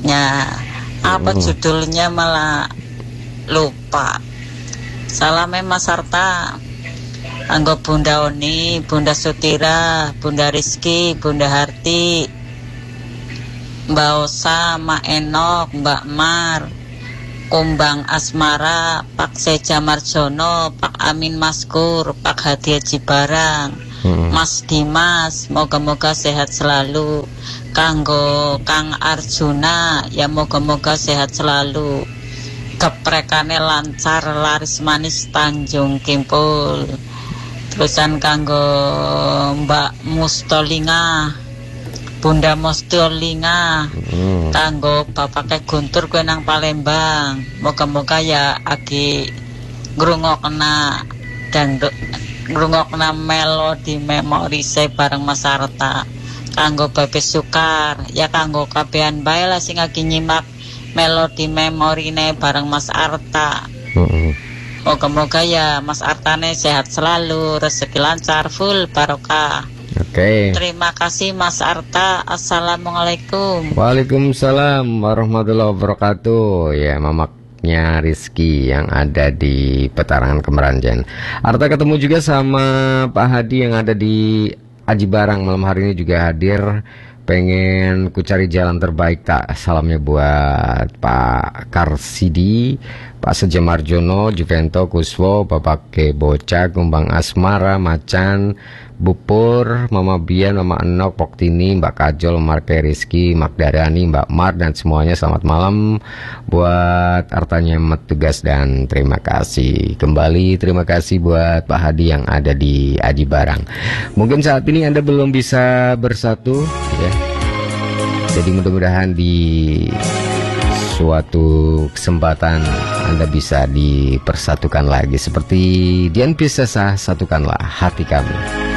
Ya, apa judulnya malah lupa. Salame Mas Arta. Anggo Bunda Oni, Bunda Sutira, Bunda Rizky, Bunda Harti, Mbak Osa, Mak Enok, Mbak Mar, Kumbang Asmara, Pak Seja Marjono, Pak Amin Maskur, Pak Hadi Jibarang, Mas Dimas, moga-moga sehat selalu. Kanggo Kang Arjuna, ya moga-moga sehat selalu. Keprekane lancar, laris manis Tanjung Kimpul. Terusan kanggo Mbak Mustolinga, Bunda Mustolinga, kanggo bapake Guntur kue nang Palembang. Moga-moga ya agi ngrungokna dangdut, ngrungokna melodi memori saya bareng Mas Arta. Kanggo Babe Sukar, ya kanggo kabehan bae lah sing agi nyimak melodi memorine bareng Mas Arta. Moga-moga ya Mas Artane sehat selalu, rezeki lancar, full barokah. Oke. Terima kasih Mas Arta. Assalamualaikum. Waalaikumsalam warahmatullahi wabarakatuh. Ya, mamaknya Rizky yang ada di Petarangan Kemeranjen. Arta ketemu juga sama Pak Hadi yang ada di Aji Barang, malam hari ini juga hadir. Pengen ku cari jalan terbaik tak. Salamnya buat Pak Karsidi, Pak Seja Marjono, Juvento, Kuswo, Bapak Ke Bocah, Gumbang Asmara, Macan, Bupur, Mama Bian, Mama Enok, Poktini, Mbak Kajol, Marke Rizky, Magdariani, Mbak Mar, dan semuanya selamat malam buat Artanya Metugas dan terima kasih. Kembali terima kasih buat Pak Hadi yang ada di Aji Barang. Mungkin saat ini Anda belum bisa bersatu ya. Jadi mudah-mudahan di suatu kesempatan Anda bisa dipersatukan lagi seperti Dian Piscesa, satukanlah hati kami.